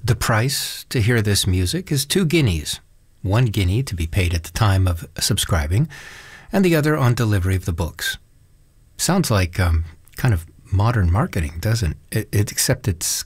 The price to hear this music is 2 guineas. 1 guinea to be paid at the time of subscribing, and the other on delivery of the books. Sounds like kind of modern marketing, doesn't it? Except it's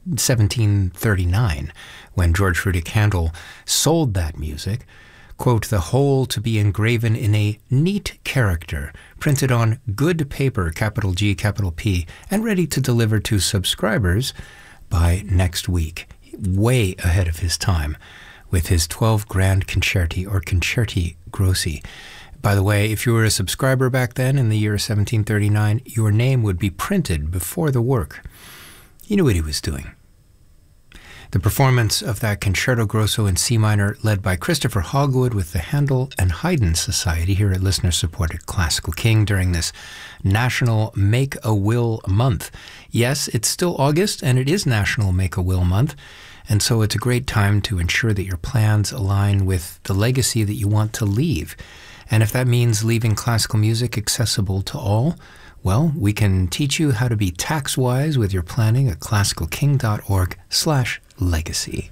1739 when George Fruitic Handel sold that music. Quote, the whole to be engraven in a neat character, printed on good paper, capital G, capital P, and ready to deliver to subscribers by next week. Way ahead of his time with his 12 grand concerti or concerti grossi. By the way, if you were a subscriber back then in the year 1739, your name would be printed before the work. He knew what he was doing. The performance of that Concerto Grosso in C minor, led by Christopher Hogwood with the Handel and Haydn Society here at listener-supported Classical King during this National Make-A-Will Month. Yes, it's still August, and it is National Make-A-Will Month, and so it's a great time to ensure that your plans align with the legacy that you want to leave. And if that means leaving classical music accessible to all, well, we can teach you how to be tax-wise with your planning at classicalking.org/legacy.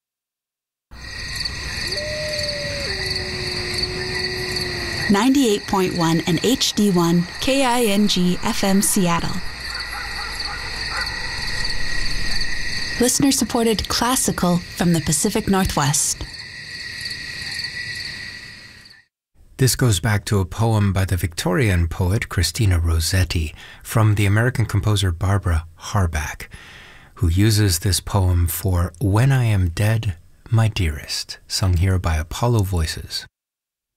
.1 and HD1 KING FM Seattle. Listener-supported classical from the Pacific Northwest. This goes back to a poem by the Victorian poet Christina Rossetti from the American composer Barbara Harback, who uses this poem for When I Am Dead, My Dearest, sung here by Apollo Voices.